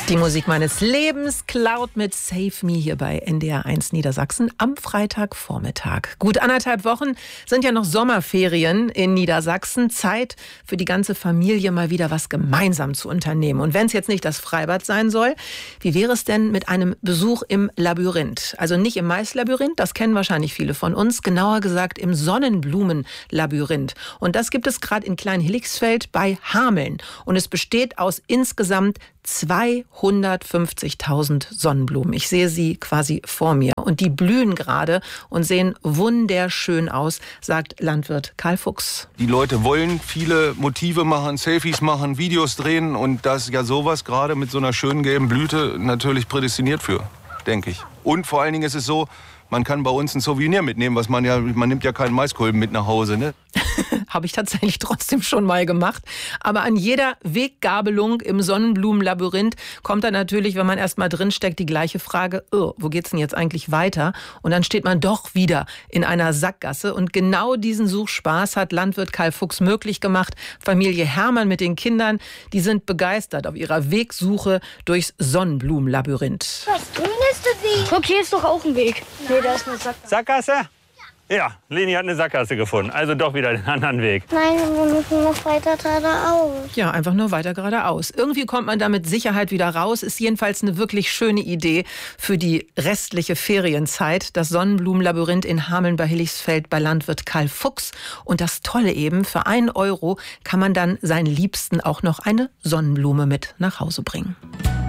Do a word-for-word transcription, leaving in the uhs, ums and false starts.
Die Musik meines Lebens, Cloud mit Save Me hier bei N D R eins Niedersachsen am Freitagvormittag. Gut anderthalb Wochen sind ja noch Sommerferien in Niedersachsen. Zeit für die ganze Familie mal wieder was gemeinsam zu unternehmen. Und wenn es jetzt nicht das Freibad sein soll, wie wäre es denn mit einem Besuch im Labyrinth? Also nicht im Maislabyrinth, das kennen wahrscheinlich viele von uns, genauer gesagt im Sonnenblumenlabyrinth. Und das gibt es gerade in Klein-Hilichsfeld bei Hameln. Und es besteht aus insgesamt zweihundertfünfzigtausend Sonnenblumen. Ich sehe sie quasi vor mir. Und die blühen gerade und sehen wunderschön aus, sagt Landwirt Karl Fuchs. Die Leute wollen viele Motive machen, Selfies machen, Videos drehen. Und das ist ja sowas gerade mit so einer schönen gelben Blüte natürlich prädestiniert für, denke ich. Und vor allen Dingen ist es so, man kann bei uns ein Souvenir mitnehmen, was man ja, man nimmt ja keinen Maiskolben mit nach Hause, ne? Habe ich tatsächlich trotzdem schon mal gemacht. Aber an jeder Weggabelung im Sonnenblumenlabyrinth kommt dann natürlich, wenn man erst mal drinsteckt, die gleiche Frage, oh, wo geht's denn jetzt eigentlich weiter? Und dann steht man doch wieder in einer Sackgasse. Und genau diesen Suchspaß hat Landwirt Karl Fuchs möglich gemacht. Familie Hermann mit den Kindern, die sind begeistert auf ihrer Wegsuche durchs Sonnenblumenlabyrinth. Das grün ist der Weg. Guck, hier ist doch auch ein Weg. Nee, da ist eine Sackgasse. Sackgasse? Ja, Leni hat eine Sackgasse gefunden. Also doch wieder den anderen Weg. Nein, wir müssen noch weiter geradeaus. Ja, einfach nur weiter geradeaus. Irgendwie kommt man da mit Sicherheit wieder raus. Ist jedenfalls eine wirklich schöne Idee für die restliche Ferienzeit. Das Sonnenblumenlabyrinth in Hameln bei Hilichsfeld bei Landwirt Karl Fuchs. Und das Tolle eben, für einen Euro kann man dann seinen Liebsten auch noch eine Sonnenblume mit nach Hause bringen.